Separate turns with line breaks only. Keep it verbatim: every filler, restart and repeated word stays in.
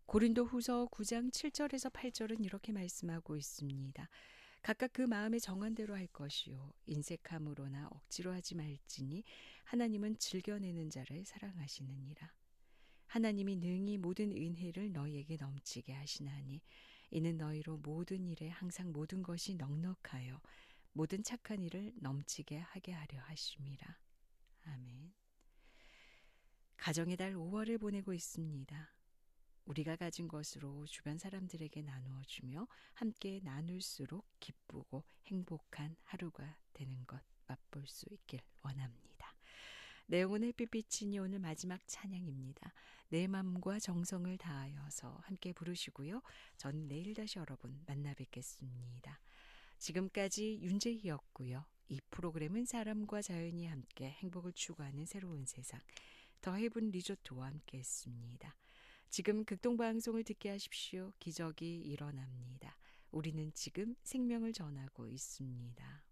고린도후서 구 장 칠 절에서 팔 절은 이렇게 말씀하고 있습니다. 각각 그 마음에 정한 대로 할 것이요 인색함으로나 억지로 하지 말지니 하나님은 즐겨내는 자를 사랑하시느니라. 하나님이 능히 모든 은혜를 너희에게 넘치게 하시나니 이는 너희로 모든 일에 항상 모든 것이 넉넉하여 모든 착한 일을 넘치게 하게 하려 하심이라. 아멘. 가정의 달 오월을 보내고 있습니다. 우리가 가진 것으로 주변 사람들에게 나누어 주며 함께 나눌수록 기쁘고 행복한 하루가 되는 것 맛볼 수 있길 원합니다. 내용은 햇빛비치니 오늘 마지막 찬양입니다. 내 맘과 정성을 다하여서 함께 부르시고요. 전 내일 다시 여러분 만나 뵙겠습니다. 지금까지 윤재희였고요. 이 프로그램은 사람과 자연이 함께 행복을 추구하는 새로운 세상 더 헤븐 리조트와 함께 했습니다. 지금 극동방송을 듣게 하십시오. 기적이 일어납니다. 우리는 지금 생명을 전하고 있습니다.